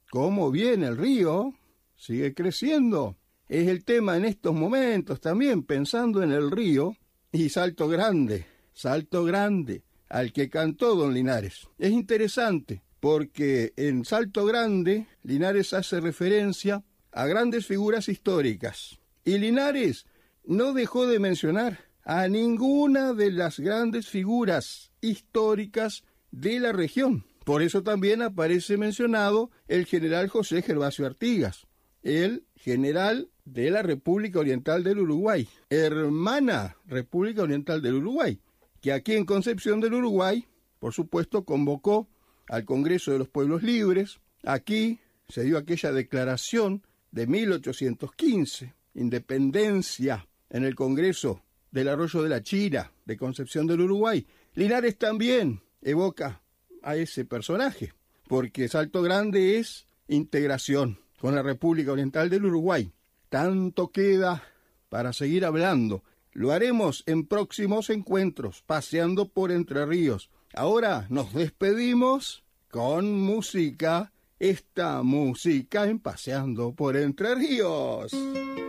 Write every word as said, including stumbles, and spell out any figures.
cómo viene el río, sigue creciendo. Es el tema en estos momentos también, pensando en el río y Salto Grande, Salto Grande, al que cantó don Linares. Es interesante porque en Salto Grande Linares hace referencia a grandes figuras históricas. Y Linares no dejó de mencionar a ninguna de las grandes figuras históricas de la región. Por eso también aparece mencionado el general José Gervasio Artigas, el general de la República Oriental del Uruguay, hermana República Oriental del Uruguay, que aquí en Concepción del Uruguay, por supuesto, convocó al Congreso de los Pueblos Libres. Aquí se dio aquella declaración de mil ochocientos quince, independencia, en el Congreso del Arroyo de la Chira, de Concepción del Uruguay. Linares también evoca a ese personaje, porque Salto Grande es integración con la República Oriental del Uruguay. Tanto queda para seguir hablando. Lo haremos en próximos encuentros, paseando por Entre Ríos. Ahora nos despedimos con música, esta música en Paseando por Entre Ríos.